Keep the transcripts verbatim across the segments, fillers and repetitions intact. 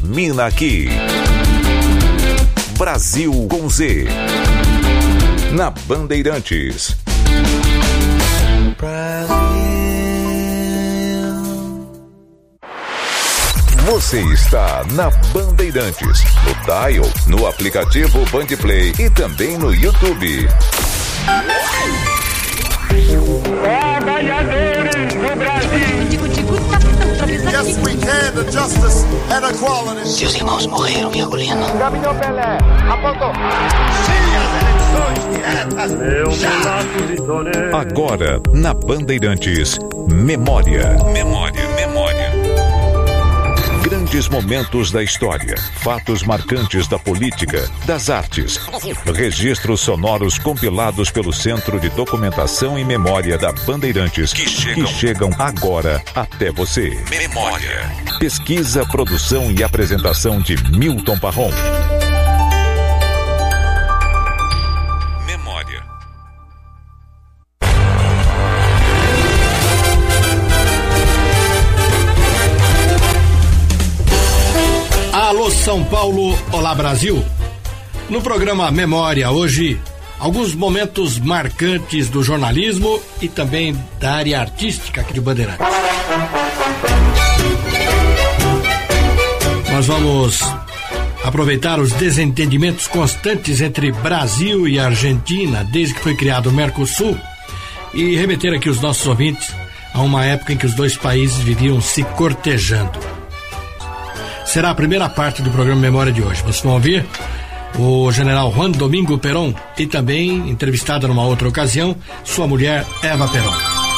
termina aqui. Brasil com Z. Na Bandeirantes. Você está na Bandeirantes, no Dial, no aplicativo Bandplay e também no YouTube. Trabalhadores do Brasil. Yes, we can, the justice and equality. Seus irmãos morreram, Virgulino. Gabriel Pelé, apontou. Agora, na Bandeirantes, Memória. Memória, memória. Grandes momentos da história, fatos marcantes da política, das artes, registros sonoros compilados pelo Centro de Documentação e Memória da Bandeirantes, que chegam, que chegam agora até você. Memória. Pesquisa, produção e apresentação de Milton Parron. Memória. Alô São Paulo, olá Brasil. No programa Memória hoje, alguns momentos marcantes do jornalismo e também da área artística aqui de Bandeirantes. Nós vamos aproveitar os desentendimentos constantes entre Brasil e Argentina desde que foi criado o Mercosul e remeter aqui os nossos ouvintes a uma época em que os dois países viviam se cortejando. Será a primeira parte do programa Memória de hoje. Vocês vão ouvir o general Juan Domingo Perón e também, entrevistada numa outra ocasião, sua mulher Eva Perón.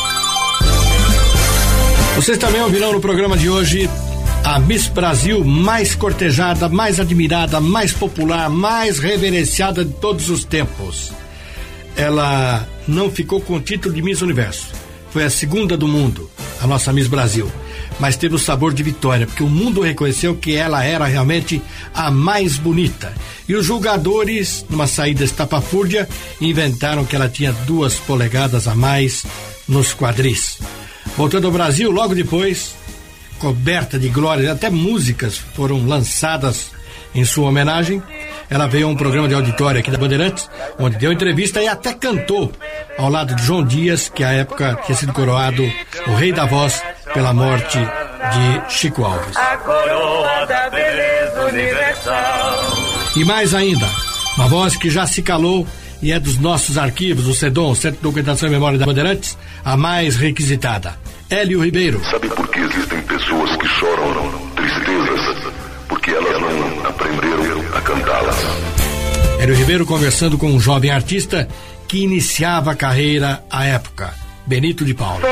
Vocês também ouvirão no programa de hoje a Miss Brasil mais cortejada, mais admirada, mais popular, mais reverenciada de todos os tempos. Ela não ficou com o título de Miss Universo. Foi a segunda do mundo, a nossa Miss Brasil. Mas teve o sabor de vitória, porque o mundo reconheceu que ela era realmente a mais bonita. E os julgadores, numa saída estapafúrdia, inventaram que ela tinha duas polegadas a mais nos quadris. Voltando ao Brasil, logo depois, coberta de glórias, até músicas foram lançadas em sua homenagem. Ela veio a um programa de auditório aqui da Bandeirantes, onde deu entrevista e até cantou ao lado de João Dias, que à época tinha sido coroado o rei da voz pela morte de Chico Alves. A coroa da beleza universal. E mais ainda, uma voz que já se calou e é dos nossos arquivos, o CEDOM, Centro de Documentação e Memória da Bandeirantes, a mais requisitada. Hélio Ribeiro. Sabe por que existem pessoas que choram tristezas? Porque elas não aprenderam a cantá-las. Hélio Ribeiro conversando com um jovem artista que iniciava a carreira à época, Benito de Paula.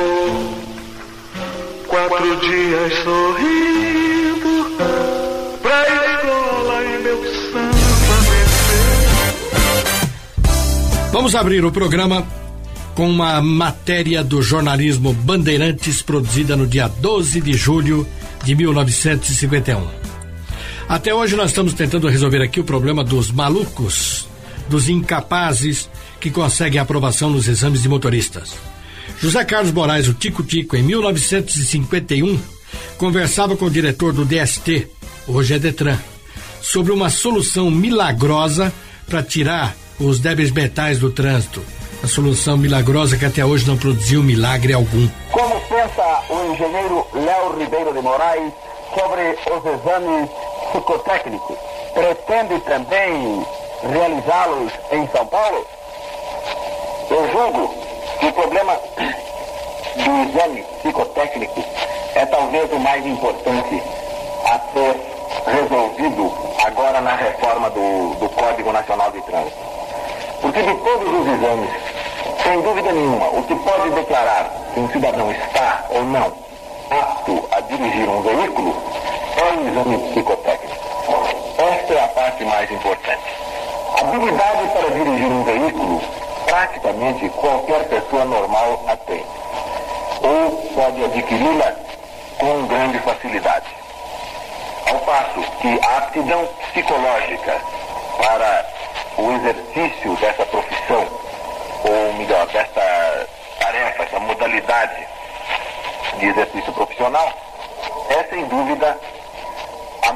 Quatro dias sorrindo pra escola e meu samba vencer. Vamos abrir o programa com uma matéria do jornalismo Bandeirantes produzida no dia doze de julho de mil novecentos e cinquenta e um. Até hoje nós estamos tentando resolver aqui o problema dos malucos, dos incapazes que conseguem aprovação nos exames de motoristas. José Carlos Moraes, o Tico Tico, em mil novecentos e cinquenta e um, conversava com o diretor do D S T, hoje é Detran, sobre uma solução milagrosa para tirar os débeis metais do trânsito. A solução milagrosa que até hoje não produziu milagre algum. Como pensa o engenheiro Léo Ribeiro de Moraes sobre os exames psicotécnicos? Pretende também realizá-los em São Paulo? Eu julgo que o problema do exame psicotécnico é talvez o mais importante a ser resolvido agora na reforma do, do Código Nacional de Trânsito. Porque de todos os exames, sem dúvida nenhuma, o que pode declarar que um cidadão está ou não apto a dirigir um veículo é o exame psicotécnico. Esta é a parte mais importante. A habilidade para dirigir um veículo, praticamente qualquer pessoa normal a tem, ou pode adquiri-la com grande facilidade. Ao passo que a aptidão psicológica para o exercício dessa profissão, ou melhor, dessa tarefa, essa modalidade de exercício profissional, é sem dúvida a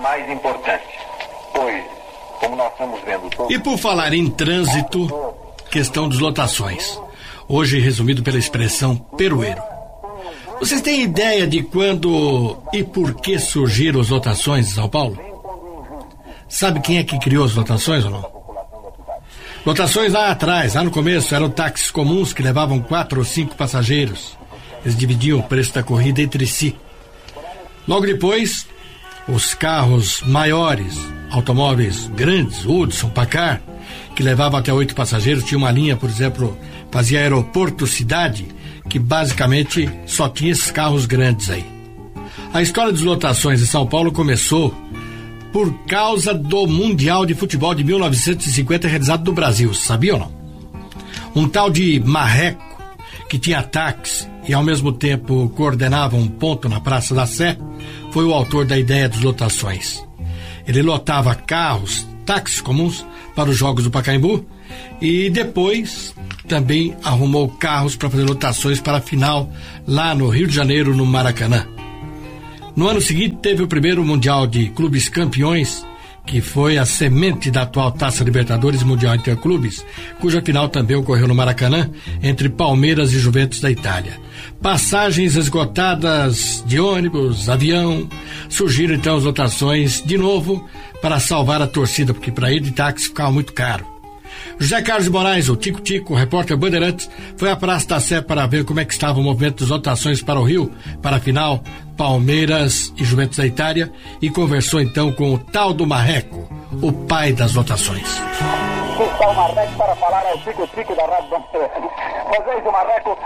mais importante, pois, como nós estamos vendo... Todos... E por falar em trânsito, questão das lotações. Hoje resumido pela expressão peroeiro. Vocês têm ideia de quando e por que surgiram as lotações em São Paulo? Sabe quem é que criou as lotações ou não? Lotações lá atrás, lá no começo, eram táxis comuns que levavam quatro ou cinco passageiros. Eles dividiam o preço da corrida entre si. Logo depois, os carros maiores, automóveis grandes, Hudson, Packard, que levavam até oito passageiros, tinha uma linha, por exemplo, fazia aeroporto-cidade, que basicamente só tinha esses carros grandes aí. A história das lotações em São Paulo começou por causa do Mundial de Futebol de mil novecentos e cinquenta realizado no Brasil, sabia ou não? Um tal de Marreco, que tinha táxi e ao mesmo tempo coordenava um ponto na Praça da Sé, foi o autor da ideia das lotações. Ele lotava carros, táxis comuns para os Jogos do Pacaembu e depois também arrumou carros para fazer lotações para a final lá no Rio de Janeiro, no Maracanã. No ano seguinte teve o primeiro Mundial de Clubes Campeões, que foi a semente da atual Taça Libertadores Mundial Interclubes, cuja final também ocorreu no Maracanã, entre Palmeiras e Juventus da Itália. Passagens esgotadas de ônibus, avião, surgiram então as lotações de novo para salvar a torcida, porque para ir de táxi ficava muito caro. José Carlos de Moraes, o Tico Tico, repórter Bandeirantes, foi à Praça da Sé para ver como é que estava o movimento das lotações para o Rio, para a final Palmeiras e Juventus da Itália, e conversou então com o tal do Marreco, o pai das lotações. Aqui está o Marreco para falar ao Tico Tico da Rádio Bandeirantes. Vocês, o Marreco,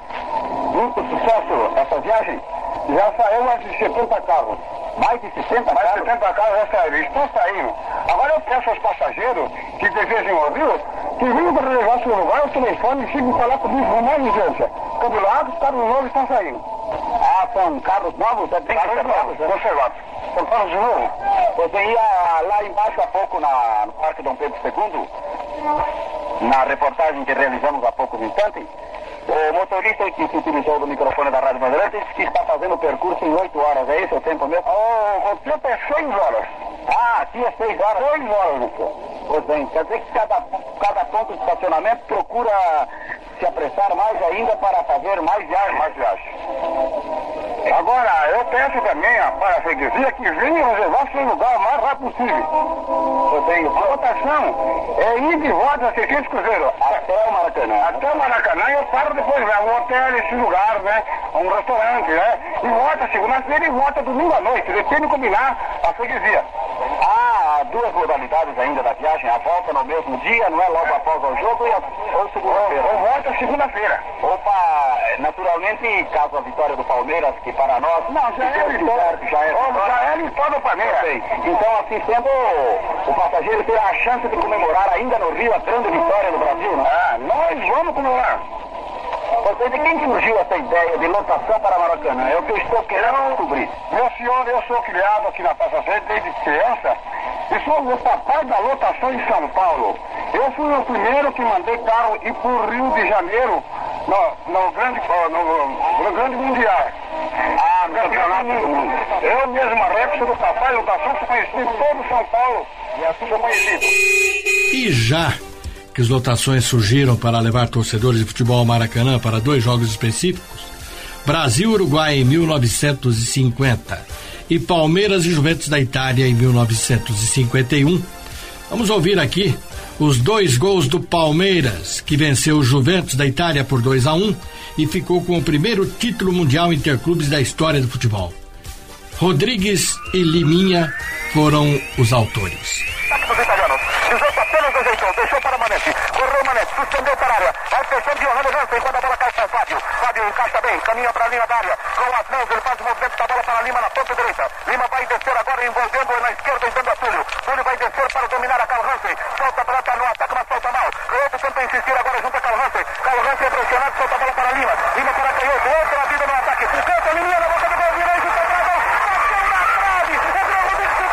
muito sucesso essa viagem. Já saiu mais de setenta carros. Mais de sessenta mais carros? Mais de setenta carros já saíram. Estão saindo. Agora eu peço aos passageiros que desejem ouvir, que venham para levar seu lugar, o telefone, e sigam falar comigo com mais urgência. Cabulados, carros novos estão saindo. Ah, são carros novos? É bem conservados. Conservados. São carros de novo? Você ia lá embaixo há pouco na, no Parque Dom Pedro segundo, na reportagem que realizamos há poucos instantes. O motorista que se utilizou do microfone da Rádio Bandeirantes disse que está fazendo o percurso em oito horas. É esse o tempo mesmo? Oh, o tempo é seis horas. Ah, aqui é seis horas. seis horas, Luciano. Pois bem, quer dizer que cada, cada ponto de estacionamento procura se apressar mais ainda para fazer mais viagens. Mais viagens. Agora, eu peço também para a freguesia que venha reservar seu lugar o mais rápido possível. Eu tenho. A votação é ir de volta a seiscentos cruzeiros até o Maracanã. Até o Maracanã eu paro depois, né? Um hotel, esse lugar, né? Um restaurante, né? E volta segunda-feira e volta domingo à noite. Depende de combinar a freguesia. Ah, duas modalidades ainda da viagem. A volta no mesmo dia, não é logo após o jogo, e a, ou segunda-feira. Ou, ou volta segunda-feira. Opa, naturalmente, caso a vitória do Palmeiras, que para nós... Não, já é vitória. Já é vitória. Já é vitória do Palmeiras. Então, assim sendo, o passageiro terá a chance de comemorar ainda no Rio a grande vitória do Brasil, né? Ah, nós vamos comemorar. Você, de quem surgiu essa ideia de lotação para Maracanã? É o que eu estou querendo descobrir. Meu senhor, eu sou criado aqui na Praça Verde desde criança e sou o papai da lotação em São Paulo. Eu fui o primeiro que mandei carro ir para o Rio de Janeiro no, no, grande, no, no grande Mundial. Ah, campeonato do mundo. Eu mesmo, Marreco, sou do papai da lotação, sou conhecido em todo São Paulo e assim sou conhecido. E já que as lotações surgiram para levar torcedores de futebol ao Maracanã para dois jogos específicos, Brasil e Uruguai em mil novecentos e cinquenta e Palmeiras e Juventus da Itália em mil novecentos e cinquenta e um, vamos ouvir aqui os dois gols do Palmeiras, que venceu o Juventus da Itália por dois a um e ficou com o primeiro título mundial interclubes da história do futebol. Rodrigues e Liminha foram os autores. Deixou para Manete, correu Manete, suspendeu para a área, vai fechando de Johannes Hansen, quando a bola cai para Fábio, Fábio encaixa bem, caminha para a linha da área, com as mãos ele faz o movimento da bola para Lima na ponta direita, Lima vai descer agora envolvendo na esquerda e dando a Túlio, Túlio vai descer para dominar a Carl Hansen, solta a pelota no ataque, mas solta mal, Canhoto tenta insistir agora junto a Carl Hansen, Carl Hansen é pressionado, solta a bola para Lima, Lima para Canhoto, outra vida no ataque, canta Liminha na boca do gol, direito, bateu na trave, entrou no disco,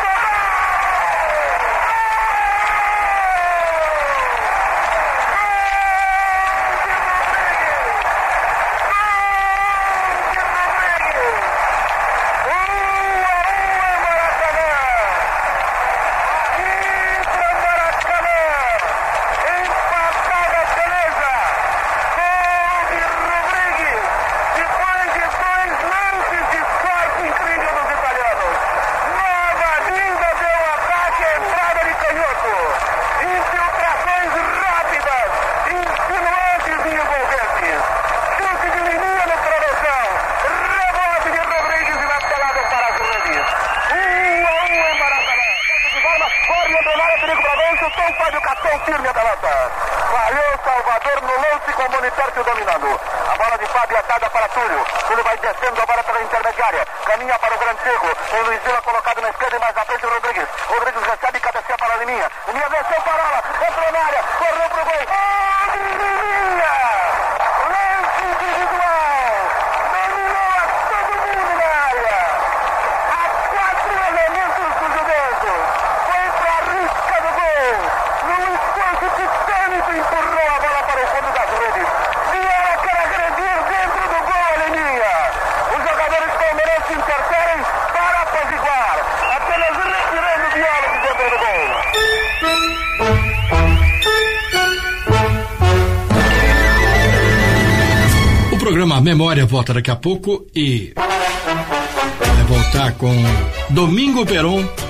na área, perigo para gol, chutou o Fábio Cação, firme a pelota. Falhou Salvador no lance com o Monitércio dominando. A bola de Fábio é dada para Túlio. Túlio vai descendo agora pela intermediária. Caminha para o grande Cerro. O Luiz Vila colocado na esquerda e mais à frente o Rodrigues. Rodrigues recebe e cabeceia para a Liminha. Liminha desceu para ela. Entrou na área. Correu pro gol. Oh, Liminha! Lance individual. Dominou a todo mundo na área. A quatro elementos do Juventus. Foi para a risca do gol. No esforço titânico empurrou a bola para o fundo das redes. E ela quer agredir dentro do gol a Liminha. Os jogadores palmeirenses interferem para apaziguar. Apenas retirando o biólogo dentro do gol. O programa Memória volta daqui a pouco e vai voltar com Domingo Peron